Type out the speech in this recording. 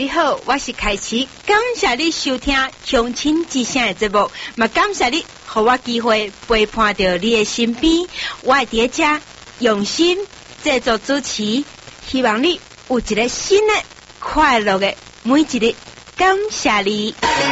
你好，我是凯琪，感谢你收听乡亲之声的节目，嘛感谢你给我机会陪伴到你的身边，我会伫遮用心制作主持，希望你有一个新的快乐的每一日，感谢你。